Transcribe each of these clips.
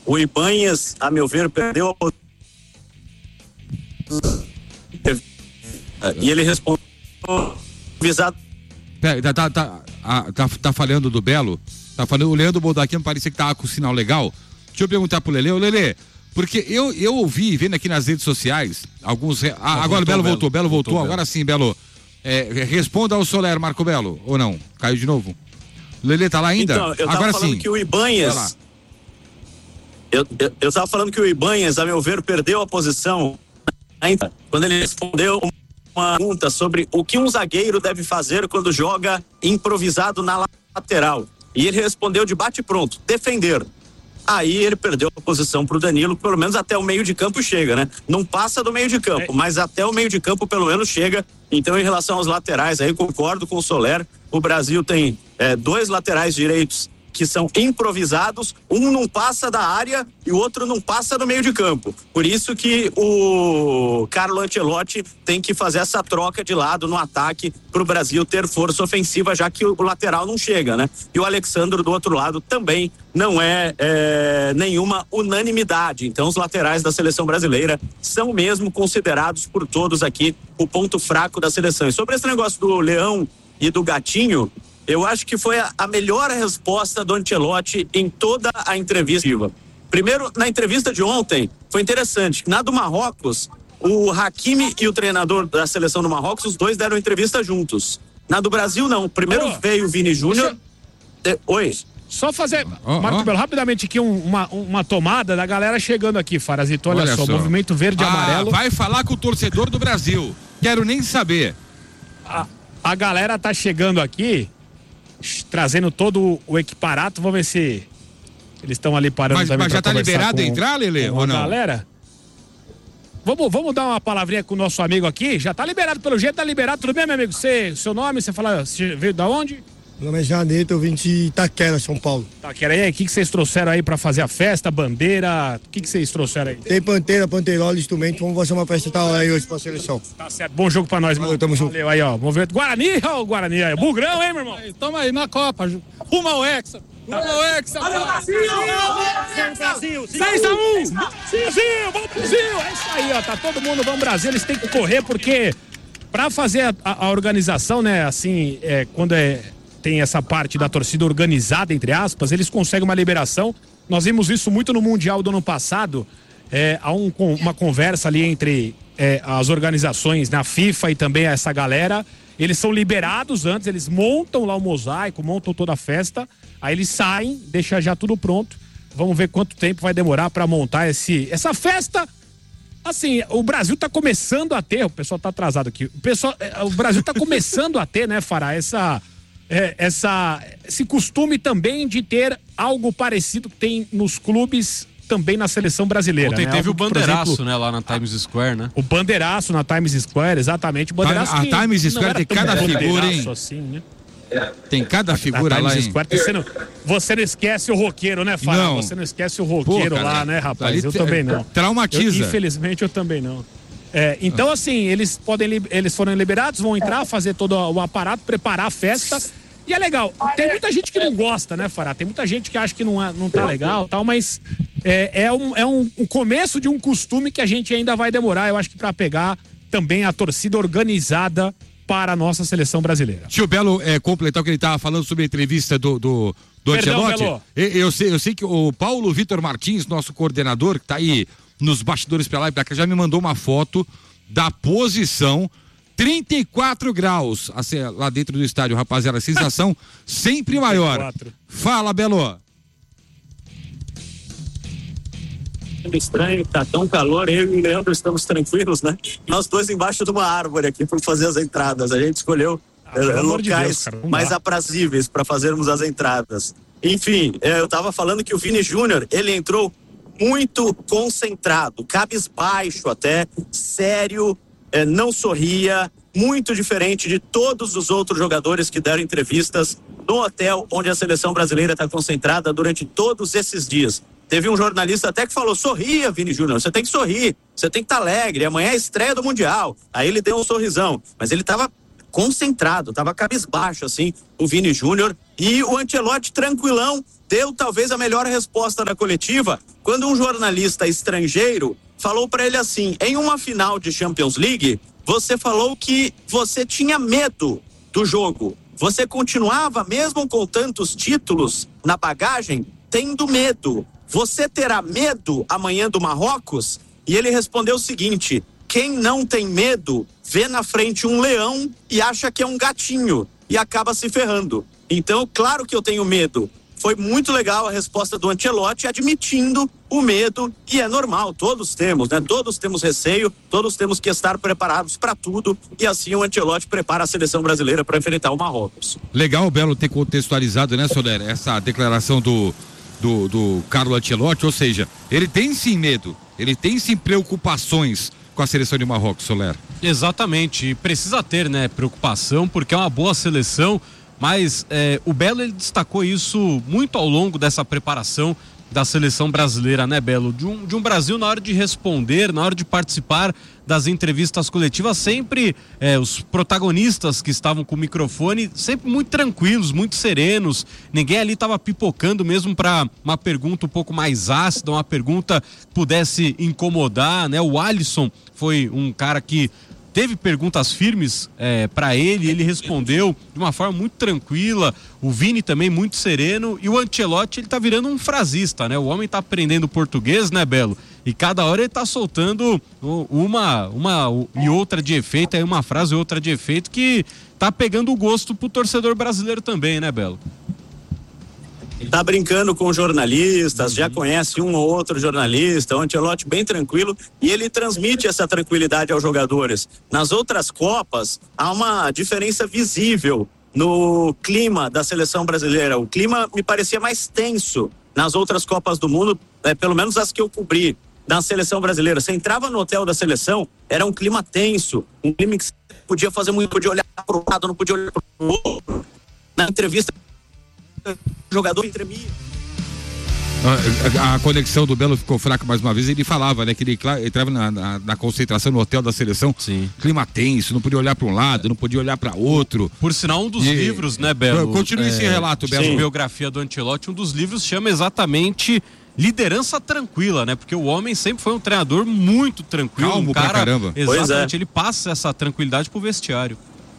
o Ibanhas, a meu ver, perdeu e ele respondeu visado. Tá falhando do Belo? Tá falando, o Leandro Boldaquino parecia que tava com o sinal legal. Deixa eu perguntar pro Lelê. Ô, Lelê, porque eu ouvi, vendo aqui nas redes sociais, alguns... agora o Belo voltou. Agora sim, Belo. Responda ao Soler, Marco Belo, ou não? Caiu de novo? O Lelê tá lá ainda? Então, eu tava agora falando sim. Que o Ibanhas... Eu tava falando que o Ibanhas, a meu ver, perdeu a posição ainda quando ele respondeu uma pergunta sobre o que um zagueiro deve fazer quando joga improvisado na lateral. E ele respondeu de bate-pronto, defender. Aí ele perdeu a posição pro Danilo, pelo menos até o meio de campo chega, né? Não passa do meio de campo, mas até o meio de campo pelo menos chega. Então, em relação aos laterais, aí concordo com o Soler, o Brasil tem 2 laterais direitos que são improvisados, um não passa da área e o outro não passa do meio de campo. Por isso que o Carlo Ancelotti tem que fazer essa troca de lado no ataque para o Brasil ter força ofensiva, já que o lateral não chega, né? E o Alexandre do outro lado também não é nenhuma unanimidade. Então os laterais da seleção brasileira são mesmo considerados por todos aqui o ponto fraco da seleção. E sobre esse negócio do Leão e do Gatinho, eu acho que foi a melhor resposta do Ancelotti em toda a entrevista. Primeiro, na entrevista de ontem, foi interessante. Na do Marrocos, o Hakimi e o treinador da seleção do Marrocos, os dois deram entrevista juntos. Na do Brasil, não. Primeiro veio o Vini Júnior. Oi. Só fazer, Marco Belo, rapidamente aqui uma tomada da galera chegando aqui, Farazito. Olha só, movimento verde e amarelo. Vai falar com o torcedor do Brasil. Quero nem saber. A galera tá chegando aqui, trazendo todo o equiparato. Vamos ver se eles estão ali parando também. Mas já tá liberado a entrar, Lelê, ou não? Galera, vamos dar uma palavrinha com o nosso amigo aqui. Já tá liberado, pelo jeito tá liberado. Tudo bem, meu amigo? Seu nome, você fala, você veio da onde? Meu nome é Janeta, eu vim de Itaquera, São Paulo. Itaquera, e aí, o que vocês trouxeram aí pra fazer a festa, bandeira? O que vocês trouxeram aí? Tem panteirola, instrumento, vamos fazer uma festa tal aí hoje pra seleção. Tá certo, bom jogo pra nós, mano. Tamo junto. Valeu aí, ó, movimento Guarani, ó, o Guarani aí, bugrão, hein, meu irmão? Tamo aí na Copa, rumo ao Hexa. Rumo ao Hexa. Olha o Brasil! 6-1! Brasil, vamos Brasil! É isso aí, ó, tá todo mundo, vamos Brasil, eles têm que correr porque pra fazer a organização, né, assim, quando tem essa parte da torcida organizada, entre aspas, eles conseguem uma liberação. Nós vimos isso muito no Mundial do ano passado. Há uma conversa ali entre as organizações na FIFA e também essa galera. Eles são liberados antes, eles montam lá o mosaico, montam toda a festa, aí eles saem, deixa já tudo pronto. Vamos ver quanto tempo vai demorar para montar essa festa. Assim, o Brasil tá começando a ter, o pessoal tá atrasado aqui, o Brasil tá começando a ter, né, Fará, esse costume também de ter algo parecido que tem nos clubes, também na seleção brasileira. Ontem teve algo o bandeiraço, exemplo, né, lá na Times Square, né? O bandeiraço na Times Square, exatamente. O bandeiraço a Times Square tem cada figura, hein? Assim, né? Tem cada figura lá, hein? Square, você não esquece o roqueiro, né, Fábio? Não. Você não esquece o roqueiro. Pô, lá, né, rapaz? Eu também não. Traumatiza. Infelizmente, eu também não. Então, assim, eles foram liberados, vão entrar, fazer todo o aparato, preparar a festa. E é legal. Tem muita gente que não gosta, né, Fará? Tem muita gente que acha que não tá legal, tal, mas é um começo de um costume que a gente ainda vai demorar, eu acho que pra pegar também a torcida organizada para a nossa seleção brasileira. Deixa o Belo completar o que ele estava falando sobre a entrevista do Ancelotti. Eu sei que o Paulo Vitor Martins, nosso coordenador, que tá aí nos bastidores pra lá e pra cá, já me mandou uma foto da posição 34 graus assim, lá dentro do estádio, rapaziada. A sensação sempre maior. 34. Fala, Belo. É estranho, tá tão calor, eu e o Leandro estamos tranquilos, né? Nós dois embaixo de uma árvore aqui para fazer as entradas. A gente escolheu locais mais aprazíveis para fazermos as entradas. Enfim, eu tava falando que o Vini Júnior, ele entrou muito concentrado, cabisbaixo até, sério, não sorria, muito diferente de todos os outros jogadores que deram entrevistas no hotel onde a seleção brasileira está concentrada durante todos esses dias. Teve um jornalista até que falou: sorria, Vini Júnior, você tem que sorrir, você tem que estar alegre, amanhã é a estreia do Mundial. Aí ele deu um sorrisão, mas ele estava concentrado, estava cabisbaixo assim, o Vini Júnior, e o Ancelotti tranquilão, deu talvez a melhor resposta da coletiva, quando um jornalista estrangeiro falou para ele assim: em uma final de Champions League, você falou que você tinha medo do jogo. Você continuava, mesmo com tantos títulos na bagagem, tendo medo. Você terá medo amanhã do Marrocos? E ele respondeu o seguinte: quem não tem medo vê na frente um leão e acha que é um gatinho e acaba se ferrando. Então, claro que eu tenho medo. Foi muito legal a resposta do Ancelotti, admitindo o medo, e é normal, todos temos, né? Todos temos receio, todos temos que estar preparados para tudo, e assim o Ancelotti prepara a seleção brasileira para enfrentar o Marrocos. Legal o Belo ter contextualizado, né, Soler, essa declaração do Carlo Ancelotti, ou seja, ele tem sim medo, ele tem sim preocupações com a seleção de Marrocos, Soler. Exatamente, e precisa ter, né, preocupação, porque é uma boa seleção. Mas o Belo, ele destacou isso muito ao longo dessa preparação da seleção brasileira, né, Belo? De um Brasil, na hora de responder, na hora de participar das entrevistas coletivas, sempre os protagonistas que estavam com o microfone, sempre muito tranquilos, muito serenos. Ninguém ali estava pipocando mesmo para uma pergunta um pouco mais ácida, uma pergunta que pudesse incomodar, né? O Alisson foi um cara que teve perguntas firmes para ele respondeu de uma forma muito tranquila. O Vini também muito sereno, e o Ancelotti, ele tá virando um frasista, né? O homem tá aprendendo português, né, Belo? E cada hora ele tá soltando uma e outra de efeito, aí uma frase e outra de efeito, que tá pegando o gosto pro torcedor brasileiro também, né, Belo? Tá brincando com jornalistas, já conhece um ou outro jornalista, o Ancelotti bem tranquilo, e ele transmite essa tranquilidade aos jogadores. Nas outras Copas, há uma diferença visível no clima da seleção brasileira. O clima me parecia mais tenso nas outras Copas do Mundo, pelo menos as que eu cobri na seleção brasileira. Você entrava no hotel da seleção, era um clima tenso, um clima que você podia fazer muito, podia olhar para o lado, não podia olhar para o outro. Na entrevista, o jogador tremia. A conexão do Belo ficou fraca mais uma vez. Ele falava, né, que ele entrava na concentração no hotel da seleção. Sim. Clima tenso, não podia olhar para um lado, não podia olhar para outro. Por sinal, um dos livros, né, Belo? Continue esse relato, Belo. A biografia do Ancelotti, um dos livros chama exatamente Liderança Tranquila, né? Porque o homem sempre foi um treinador muito tranquilo. Calmo pra caramba. Exatamente, ele passa essa tranquilidade pro vestiário.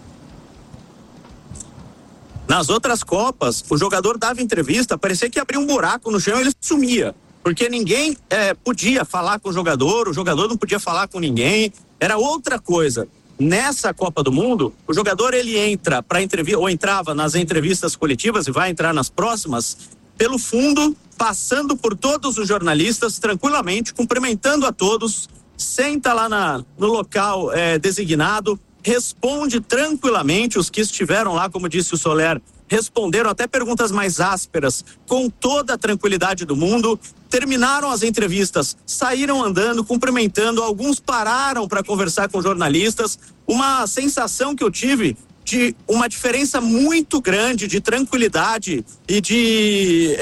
Nas outras Copas, o jogador dava entrevista, parecia que abria um buraco no chão e ele sumia. Porque ninguém podia falar com o jogador não podia falar com ninguém, era outra coisa. Nessa Copa do Mundo, o jogador ele entra para entrevista, ou entrava nas entrevistas coletivas e vai entrar nas próximas, pelo fundo, passando por todos os jornalistas tranquilamente, cumprimentando a todos, senta lá no local designado, responde tranquilamente. Os que estiveram lá, como disse o Soler, responderam até perguntas mais ásperas com toda a tranquilidade do mundo, terminaram as entrevistas, saíram andando, cumprimentando, alguns pararam para conversar com jornalistas. Uma sensação que eu tive de uma diferença muito grande de tranquilidade e de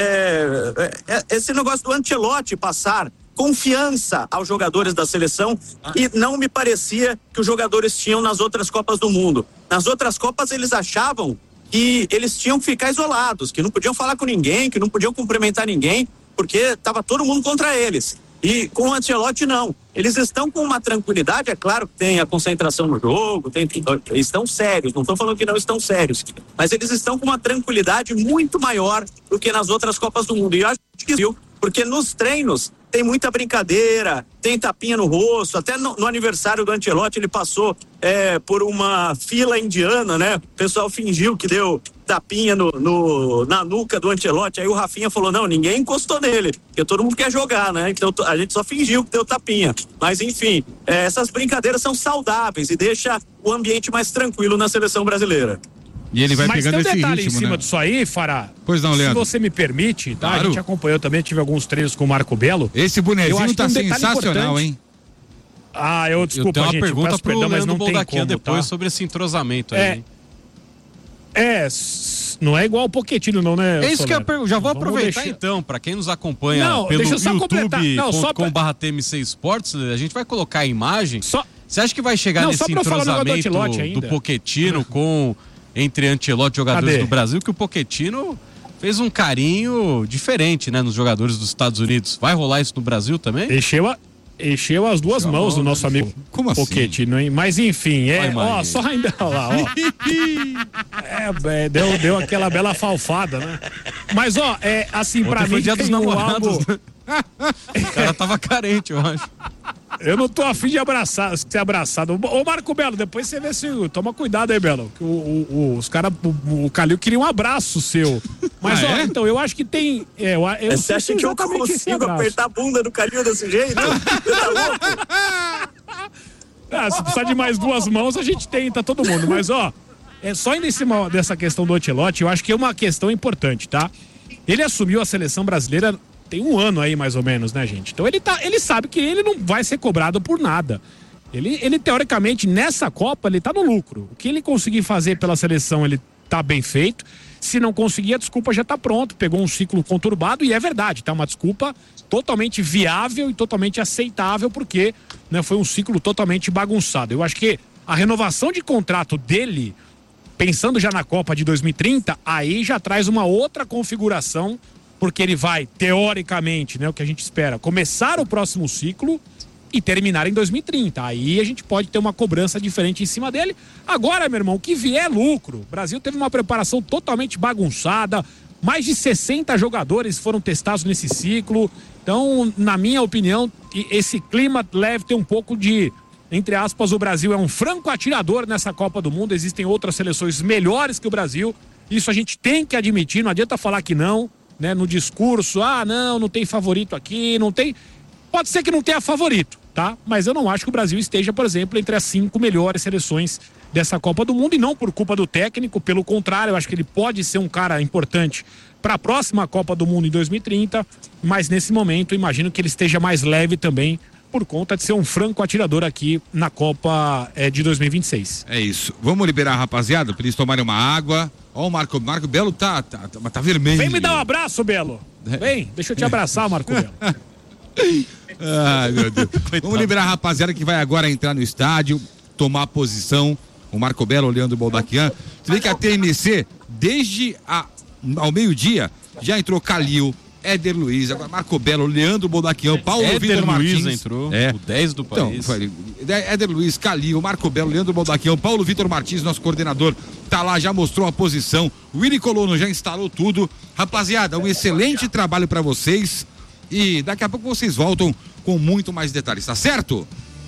esse negócio do Ancelotti passar confiança aos jogadores da seleção, e não me parecia que os jogadores tinham nas outras Copas do Mundo. Nas outras Copas eles achavam que eles tinham que ficar isolados, que não podiam falar com ninguém, que não podiam cumprimentar ninguém, porque estava todo mundo contra eles. E com o Ancelotti não. Eles estão com uma tranquilidade, é claro que tem a concentração no jogo, estão sérios, não estou falando que não estão sérios, mas eles estão com uma tranquilidade muito maior do que nas outras Copas do Mundo. E eu acho que viu, porque nos treinos tem muita brincadeira, tem tapinha no rosto. Até no aniversário do Ancelotti ele passou por uma fila indiana, né? O pessoal fingiu que deu tapinha na nuca do Ancelotti. Aí o Rafinha falou: não, ninguém encostou nele, porque todo mundo quer jogar, né? Então a gente só fingiu que deu tapinha. Mas enfim, essas brincadeiras são saudáveis e deixa o ambiente mais tranquilo na seleção brasileira. E ele vai pegando esse ritmo, né? Mas tem um detalhe em cima disso aí, Fará. Pois não, Leandro. Se você me permite, tá? Claro. A gente acompanhou também, tive alguns treinos com o Marco Belo. Esse bonezinho tá sensacional, hein? Desculpa, eu tenho uma gente, pergunta pro perdão, mas Leandro não tem Boldaquia como, depois, tá? sobre esse entrosamento aí. Não é igual o Pochettino, não, né? É isso que eu já vou aproveitar então, para quem nos acompanha pelo youtube.com/TMC Esportes, a gente vai colocar a imagem. Você acha que vai chegar nesse entrosamento do Pochettino entre Ancelotti e jogadores do Brasil, que o Pochettino fez um carinho diferente, né, nos jogadores dos Estados Unidos. Vai rolar isso no Brasil também? Encheu as duas mãos do nosso amigo Pochettino, hein? Mas enfim, só ainda lá, ó. Deu aquela bela falfada, né? Mas assim, pra mim foi dia dos namorados, algo... né? O cara tava carente, eu acho. Eu não tô afim de ser abraçado. Ô Marco Belo, depois você vê se... Toma cuidado aí, Belo. Que os caras, o Calil queria um abraço seu. Mas, então, eu acho que tem... Você acha que eu consigo apertar a bunda do Calil desse jeito? Você tá louco? Se precisar de mais duas mãos, a gente tenta todo mundo. Mas, só ainda em cima dessa questão do Ancelotti, eu acho que é uma questão importante, tá? Ele assumiu a seleção brasileira tem um ano aí, mais ou menos, né, gente? Então ele sabe que ele não vai ser cobrado por nada. Ele teoricamente, nessa Copa, ele tá no lucro. O que ele conseguir fazer pela seleção, ele tá bem feito. Se não conseguir, a desculpa já tá pronta. Pegou um ciclo conturbado e é verdade, tá? Uma desculpa totalmente viável e totalmente aceitável, porque, né, foi um ciclo totalmente bagunçado. Eu acho que a renovação de contrato dele, pensando já na Copa de 2030, aí já traz uma outra configuração, porque ele vai, teoricamente, né, o que a gente espera, começar o próximo ciclo e terminar em 2030. Aí a gente pode ter uma cobrança diferente em cima dele. Agora, meu irmão, o que vier é lucro. O Brasil teve uma preparação totalmente bagunçada, mais de 60 jogadores foram testados nesse ciclo. Então, na minha opinião, esse clima deve ter um pouco de, entre aspas, o Brasil é um franco atirador nessa Copa do Mundo. Existem outras seleções melhores que o Brasil. Isso a gente tem que admitir, não adianta falar que não. Né, no discurso, não tem favorito aqui, não tem... Pode ser que não tenha favorito, tá? Mas eu não acho que o Brasil esteja, por exemplo, entre as 5 melhores seleções dessa Copa do Mundo, e não por culpa do técnico, pelo contrário, eu acho que ele pode ser um cara importante para a próxima Copa do Mundo em 2030, mas nesse momento eu imagino que ele esteja mais leve também, por conta de ser um franco atirador aqui na Copa de 2026. É isso. Vamos liberar a rapaziada para eles tomarem uma água. Ó, o Marco Belo tá vermelho. Vem me dar um abraço, Belo. Vem, deixa eu te abraçar, Marco Belo. Ai, meu Deus. Vamos liberar a rapaziada que vai agora entrar no estádio, tomar posição. O Marco Belo, o Leandro Boldaquian. Você vê que a TMC, desde ao meio-dia, já entrou Calil, Éder Luiz, agora Marco Belo, Leandro Boldaquian, Paulo Vitor Martins. Entrou, o 10 do país. Então, Éder Luiz, Calil, Marco Belo, Leandro Boldaquian, Paulo Vitor Martins, nosso coordenador, tá lá, já mostrou a posição. O Willy Colono já instalou tudo. Rapaziada, um excelente trabalho para vocês e daqui a pouco vocês voltam com muito mais detalhes, tá certo?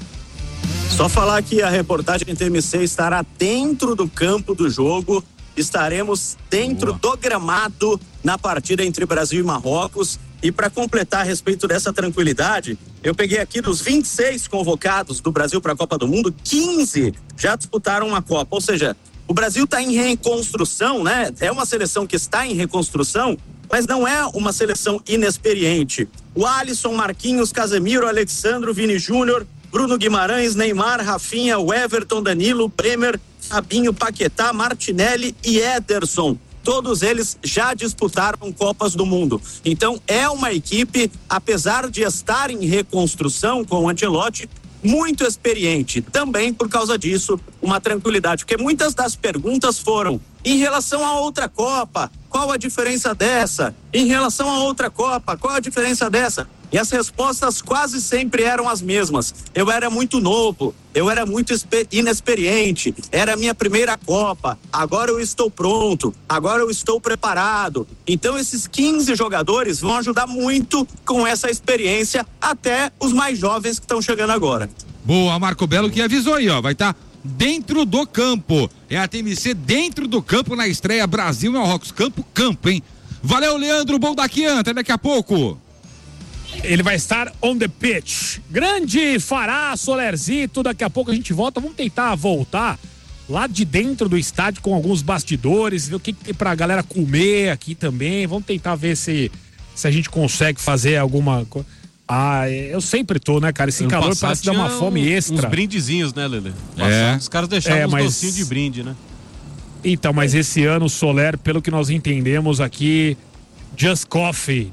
Só falar que a reportagem TMC estará dentro do campo do jogo. Estaremos dentro do gramado na partida entre Brasil e Marrocos. E para completar a respeito dessa tranquilidade, eu peguei aqui dos 26 convocados do Brasil para a Copa do Mundo, 15 já disputaram uma Copa. Ou seja, o Brasil está em reconstrução, né? É uma seleção que está em reconstrução, mas não é uma seleção inexperiente. O Alisson, Marquinhos, Casemiro, Alexandro, Vini Júnior, Bruno Guimarães, Neymar, Rafinha, o Everton, Danilo, Bremer, Fabinho, Paquetá, Martinelli e Ederson. Todos eles já disputaram Copas do Mundo. Então é uma equipe, apesar de estar em reconstrução com o Ancelotti, muito experiente. Também por causa disso, uma tranquilidade. Porque muitas das perguntas foram em relação a outra Copa, qual a diferença dessa? Em relação a outra Copa, qual a diferença dessa? E as respostas quase sempre eram as mesmas. Eu era muito novo, eu era muito inexperiente, era a minha primeira Copa, agora eu estou pronto, agora eu estou preparado. Então esses 15 jogadores vão ajudar muito com essa experiência, até os mais jovens que estão chegando agora. Boa, Marco Belo que avisou aí, ó, vai estar dentro do campo. É a TMC dentro do campo na estreia Brasil e Marrocos. Campo, hein? Valeu, Leandro Boldaquian, até daqui a pouco. Ele vai estar on the pitch. Grande Fará, Solerzito, daqui a pouco a gente volta. Vamos tentar voltar lá de dentro do estádio com alguns bastidores, ver o que tem pra galera comer aqui também. Vamos tentar ver se a gente consegue fazer alguma coisa. Eu sempre tô, né, cara? Esse calor parece dar uma fome extra. Uns brindezinhos, né, Lelê? Os caras deixavam uns docinhos de brinde, né? Então, mas esse ano o Soler, pelo que nós entendemos aqui, just coffee.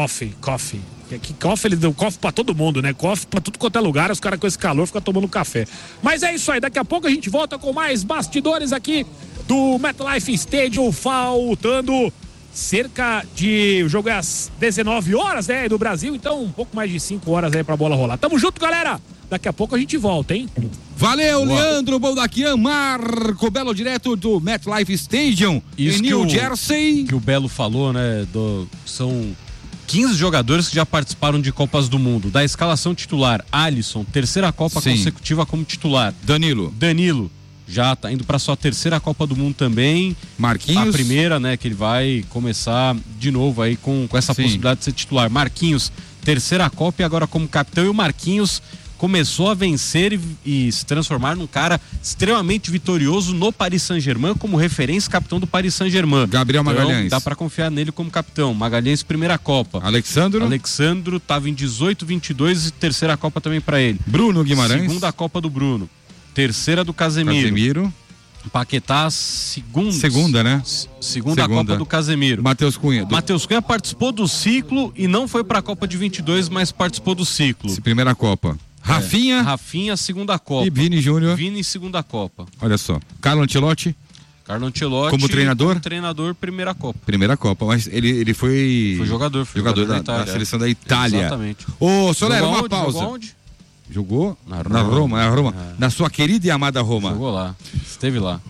Que coffee, ele deu coffee pra todo mundo, né? Coffee pra tudo quanto é lugar, os caras com esse calor ficam tomando café. Mas é isso aí, daqui a pouco a gente volta com mais bastidores aqui do MetLife Stadium, faltando cerca de... O jogo é às 19 horas, né, do Brasil, então um pouco mais de 5 horas aí pra bola rolar. Tamo junto, galera! Daqui a pouco a gente volta, hein? Valeu, boa. Leandro Boldaquian, Marco Belo, direto do MetLife Stadium, isso em New Jersey. Que o Belo falou, né? São 15 jogadores que já participaram de Copas do Mundo. Da escalação titular, Alisson, terceira Copa consecutiva como titular. Danilo, já tá indo para sua terceira Copa do Mundo também. Marquinhos. A primeira, né? Que ele vai começar de novo aí com essa possibilidade de ser titular. Marquinhos, terceira Copa e agora como capitão. E o Marquinhos começou a vencer e se transformar num cara extremamente vitorioso no Paris Saint-Germain, como referência capitão do Paris Saint-Germain. Gabriel Magalhães. Então, dá pra confiar nele como capitão. Magalhães, primeira Copa. Alexandro tava em 18, 22 e terceira Copa também pra ele. Bruno Guimarães. Segunda Copa do Bruno. Terceira do Casemiro. Paquetá, segunda, né? Segunda Copa do Casemiro. Matheus Cunha participou do ciclo e não foi pra Copa de 22, mas participou do ciclo. Primeira Copa. Rafinha, segunda Copa. E Vini Júnior. Vini, segunda Copa. Olha só. Carlo Ancelotti. Como treinador? Primeira Copa. Primeira Copa, mas ele foi jogador da seleção da Itália. Exatamente. Ô, Soler, uma pausa. Jogou onde? Jogou na Roma. Na sua querida e amada Roma. Jogou lá. Esteve lá.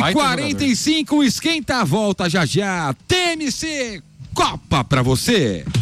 1h45, esquenta a volta já. TMC Copa pra você.